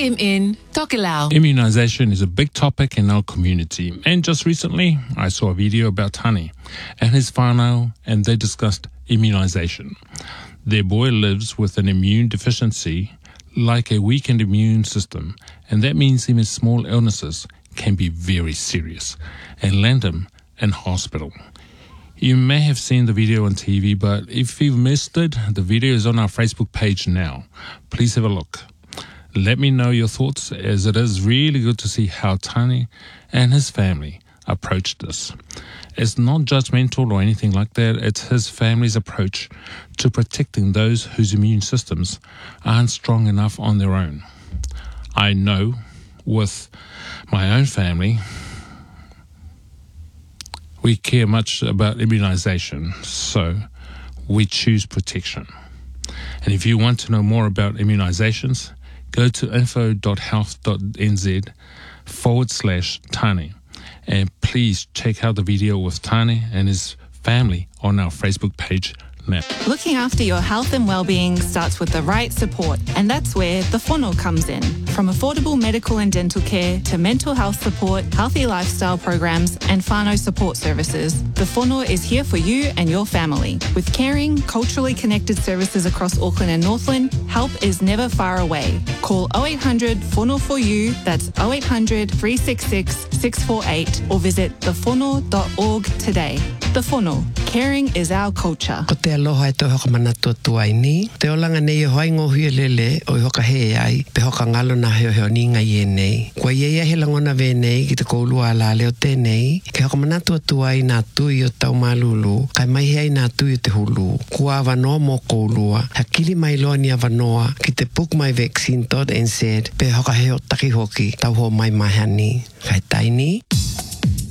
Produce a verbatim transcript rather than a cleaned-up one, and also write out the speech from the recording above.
M N, Tokelau. Immunization is a big topic in our community, and just recently I saw a video about Tani and his whānau, and they discussed immunization. Their boy lives with an immune deficiency, like a weakened immune system, and that means even small illnesses can be very serious and land him in hospital. You may have seen the video on T V, but if you've missed it, the video is on our Facebook page now. Please have a look. Let me know your thoughts, as it is really good to see how Tani and his family approached this. It's not judgmental or anything like that. It's his family's approach to protecting those whose immune systems aren't strong enough on their own. I know with my own family, we care much about immunization, so we choose protection. And if you want to know more about immunizations, go to info.health.nz forward slash Tani. And please check out the video with Tani and his family on our Facebook page now. Looking after your health and well-being starts with the right support, and that's where the whānau comes in. From affordable medical and dental care to mental health support, healthy lifestyle programs and whānau support services, the whānau is here for you and your family. With caring, culturally connected services across Auckland and Northland, help is never far away. Call oh eight hundred whānau for you, that's oh eight hundred, three six six, six four eight, or visit the whānau dot org today. The whānau, caring is our culture. Ko te aloha e te hoka manatua tuai ni. Te olanga nei e hoai ngohui lele o i hoka he ai, pe hoka ngalo na heo heo ni ngai e nei. Kua iei ahe langona ve nei ki te koulua ala leo te nei, ke hoka manatua tuai nā tui o tau malulu, kai mai hei nā tui o te hulu. Kua avanoa mo koulua, hakili mai loa ni avanoa ki te book my vaccine dot n z, pe hoka heo taki hoki, tau ho mai mahani. Kai taini.